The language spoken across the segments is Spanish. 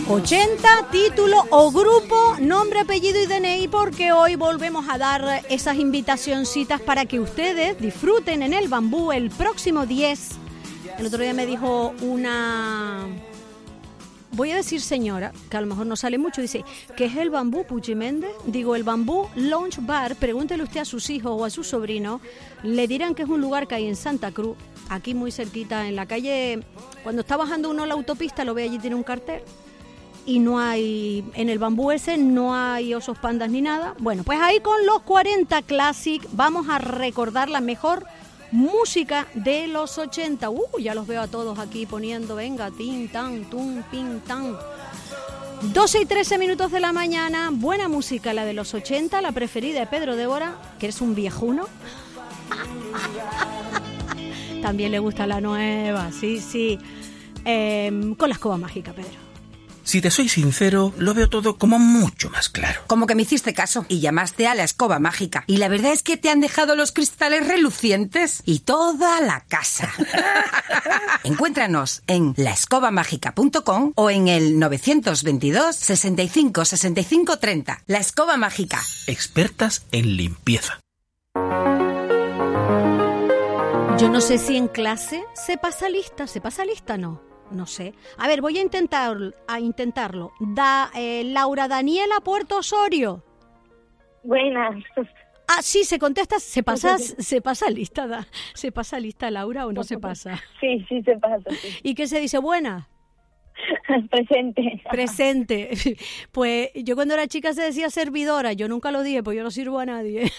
80, título o grupo, nombre, apellido y DNI, porque hoy volvemos a dar esas invitacioncitas para que ustedes disfruten en el Bambú el próximo 10. El otro día me dijo una, voy a decir señora, que a lo mejor no sale mucho, dice, ¿qué es el Bambú, Puchi Méndez? Digo, el Bambú Lounge Bar, pregúntele usted a sus hijos o a sus sobrinos, le dirán que es un lugar que hay en Santa Cruz, aquí muy cerquita, en la calle, cuando está bajando uno la autopista, lo ve allí, tiene un cartel. Y no hay, en el Bambú ese no hay osos pandas ni nada. Bueno, pues ahí con los 40 Classic vamos a recordar la mejor música de los 80. Ya los veo a todos aquí poniendo, venga, tin, tan, tum, pin, tan. 12 y 13 minutos de la mañana, buena música la de los 80, la preferida de Pedro Débora, que eres un viejuno. También le gusta la nueva, sí. Con la escoba mágica, Pedro. Si te soy sincero, lo veo todo como mucho más claro. Como que me hiciste caso y llamaste a la escoba mágica. Y la verdad es que te han dejado los cristales relucientes y toda la casa. Encuéntranos en laescobamágica.com o en el 922 65 65 30. La Escoba Mágica. Expertas en limpieza. Yo no sé si en clase se pasa lista, no sé. A ver, voy a intentarlo. Laura Daniela Puerto Osorio. Buenas. Ah, sí, se contesta, se pasa lista, ¿se pasa lista, Laura, o no se pasa? Sí, se pasa. Sí. ¿Y qué se dice? Buena. Presente. Pues yo cuando era chica se decía servidora, yo nunca lo dije, pues yo no sirvo a nadie.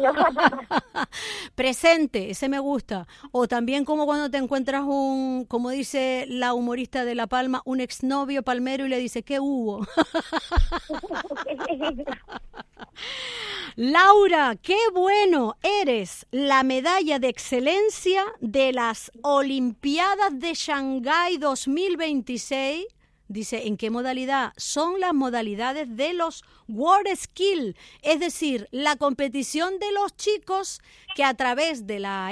Presente, ese me gusta. O también como cuando te encuentras como dice la humorista de La Palma, un exnovio palmero y le dice, ¿qué hubo? Laura, qué bueno, eres la medalla de excelencia de las Olimpiadas de Shanghái 2026. Dice, ¿en qué modalidad? Son las modalidades de los World Skill, es decir, la competición de los chicos que a través de la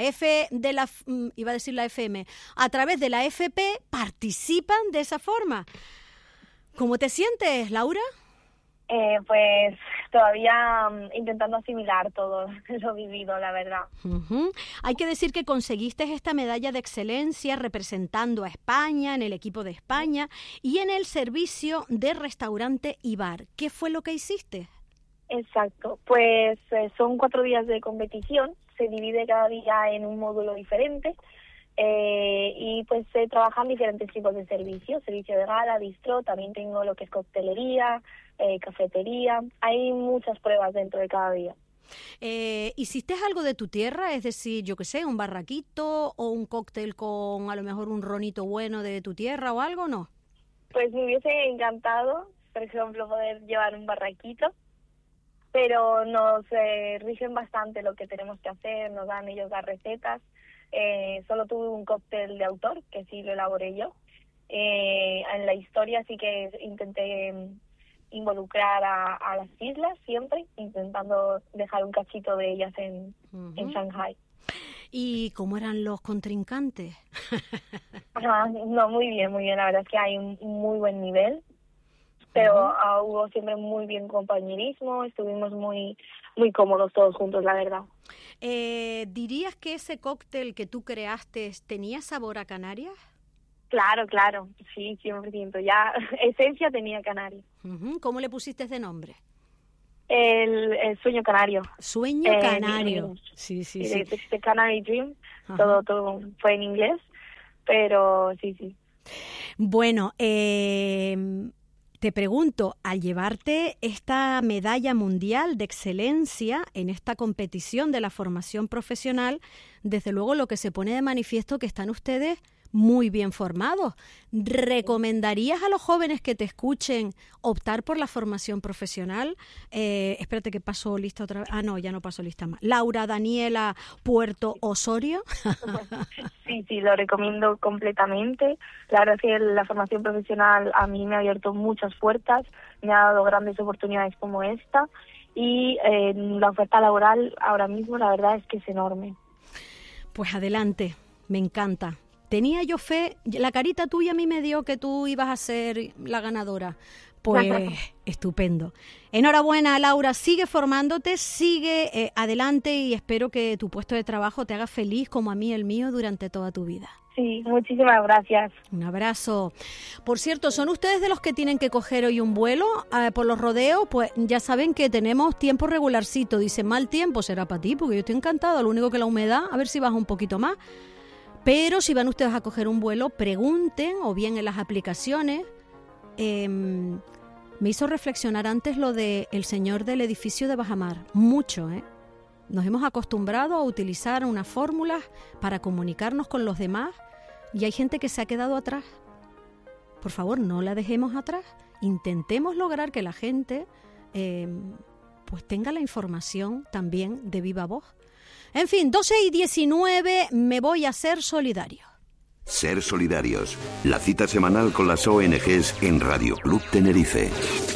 FM, a través de la FP participan de esa forma. ¿Cómo te sientes, Laura? Pues todavía intentando asimilar todo lo vivido, la verdad. Uh-huh. Hay que decir que conseguiste esta medalla de excelencia representando a España, en el equipo de España y en el servicio de restaurante y bar. ¿Qué fue lo que hiciste? Exacto, pues son 4 días de competición, se divide cada día en un módulo diferente. Y pues trabajan diferentes tipos de servicios, servicio de gala, bistró, también tengo lo que es coctelería, cafetería, hay muchas pruebas dentro de cada día. ¿Hiciste algo de tu tierra? Es decir, yo qué sé, un barraquito o un cóctel con a lo mejor un ronito bueno de tu tierra o algo, ¿no? Pues me hubiese encantado, por ejemplo, poder llevar un barraquito, pero nos rigen bastante lo que tenemos que hacer, nos dan ellos las recetas. Solo tuve un cóctel de autor, que sí lo elaboré yo. En la historia sí que intenté involucrar a las islas siempre, intentando dejar un cachito de ellas en Shanghái. ¿Y cómo eran los contrincantes? No, muy bien, la verdad es que hay un muy buen nivel, pero hubo siempre muy bien compañerismo, estuvimos muy cómodos todos juntos, la verdad. ¿Dirías que ese cóctel que tú creaste tenía sabor a Canarias? Claro, sí, 100%. Ya, esencia tenía Canarias. ¿Cómo le pusiste de nombre? El sueño canario. Sueño canario. Sí. The Canary Dream. Todo fue en inglés, pero sí. Bueno, te pregunto, al llevarte esta medalla mundial de excelencia en esta competición de la formación profesional, desde luego lo que se pone de manifiesto que están ustedes muy bien formados. ¿Recomendarías a los jóvenes que te escuchen optar por la formación profesional? Espérate que paso lista otra vez. Ah, no, ya no paso lista más. Laura Daniela Puerto Osorio. Sí, lo recomiendo completamente. La verdad es que la formación profesional a mí me ha abierto muchas puertas, me ha dado grandes oportunidades como esta y la oferta laboral ahora mismo la verdad es que es enorme. Pues adelante, me encanta. tenía yo fe, la carita tuya a mí me dio que tú ibas a ser la ganadora. Pues estupendo. Enhorabuena, Laura, sigue formándote, sigue adelante y espero que tu puesto de trabajo te haga feliz como a mí el mío durante toda tu vida. Sí, muchísimas gracias. Un abrazo. Por cierto, ¿son ustedes de los que tienen que coger hoy un vuelo por los rodeos? Pues ya saben que tenemos tiempo regularcito. Dicen, mal tiempo será para ti, porque yo estoy encantada. Lo único que la humedad, a ver si baja un poquito más. Pero si van ustedes a coger un vuelo, pregunten, o bien en las aplicaciones. Me hizo reflexionar antes lo de el señor del edificio de Bajamar. Mucho, ¿eh? Nos hemos acostumbrado a utilizar unas fórmulas para comunicarnos con los demás y hay gente que se ha quedado atrás. Por favor, no la dejemos atrás. Intentemos lograr que la gente pues tenga la información también de viva voz. En fin, 12:19, me voy a ser solidario. Ser solidarios. La cita semanal con las ONGs en Radio Club Tenerife.